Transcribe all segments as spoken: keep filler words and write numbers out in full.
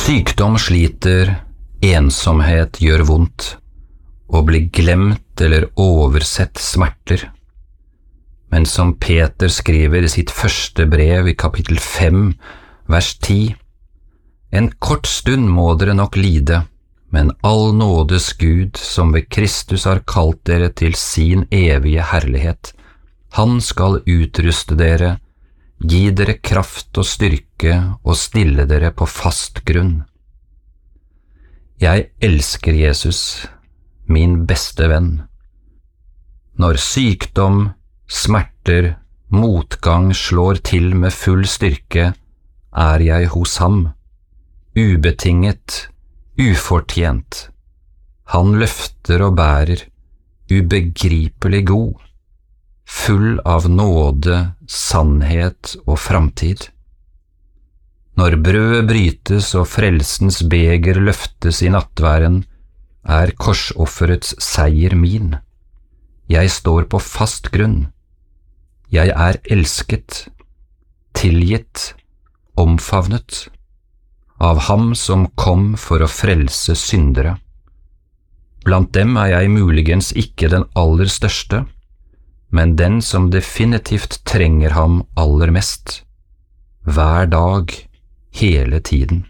Sykdom sliter, ensomhet gjør vondt, å bli glemt eller oversett smerter. Men som Peter skriver i sitt første brev i kapittel fem, vers ti, en kort stund må dere nok lide, men all nådes Gud, som ved Kristus har kalt dere til sin evige herlighet, han skal utruste dere, gi dere kraft og styrke og stille dere på fast grunn. Jeg elsker Jesus, min beste venn. Når sykdom, smerter, motgang slår til med full styrke, er jeg hos ham, ubetinget, ufortjent. Han løfter og bærer, ubegripelig god, full av nåde, sannhet og framtid. Når brødet brytes og frelsens beger løftes i nattværen, er korsofferets seier min. Jeg står på fast grunn. Jeg er elsket, tilgitt, omfavnet, av ham som kom for å frelse syndere. Blant dem er jeg muligens ikke den aller største, men den som definitivt trenger ham aller mest, hver dag, hele tiden.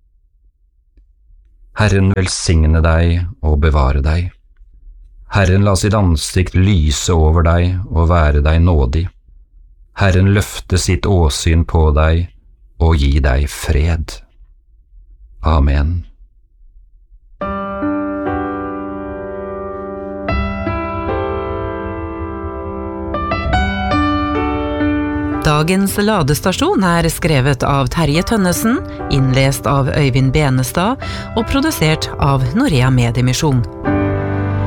Herren velsigne deg og bevare deg. Herren la sitt ansikt lyse over deg og være deg nådig. Herren løfte sitt åsyn på deg og gi deg fred. Amen. Dagens ladestasjon er skrevet av Terje Tønnesen, innlest av Øyvind Benestad og produsert av Norea Mediemisjon.